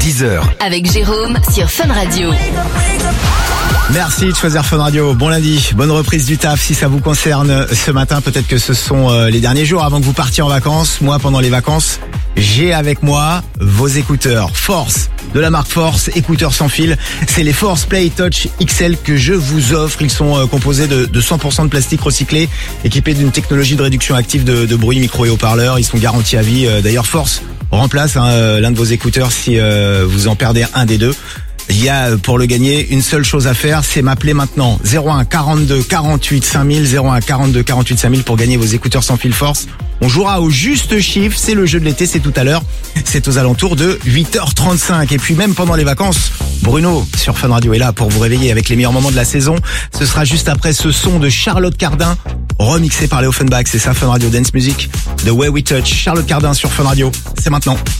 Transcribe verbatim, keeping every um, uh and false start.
dix heures. Avec Jérôme sur Fun Radio. Merci de choisir Fun Radio. Bon lundi, bonne reprise du taf si ça vous concerne ce matin. Peut-être que ce sont les derniers jours avant que vous partiez en vacances. Moi, pendant les vacances, j'ai avec moi vos écouteurs Force, de la marque Force, écouteurs sans fil. C'est les Force Play Touch X L que je vous offre. Ils sont composés de, de cent pour cent de plastique recyclé, équipés d'une technologie de réduction active de, de bruit, micro et haut-parleurs. Ils sont garantis à vie. D'ailleurs, Force remplace hein, l'un de vos écouteurs si euh, vous en perdez un des deux. Il y a pour le gagner une seule chose à faire, c'est m'appeler maintenant zéro un quarante-deux quarante-huit cinq mille, zéro un quarante-deux quarante-huit cinq mille pour gagner vos écouteurs sans fil Force. On jouera au juste chiffre, c'est le jeu de l'été, c'est tout à l'heure, c'est aux alentours de huit heures trente-cinq. Et puis même pendant les vacances, Bruno sur Fun Radio est là pour vous réveiller avec les meilleurs moments de la saison. Ce sera juste après ce son de Charlotte Cardin, remixé par les Offenbach, c'est ça Fun Radio Dance Music, The Way We Touch. Charlotte Cardin sur Fun Radio, c'est maintenant.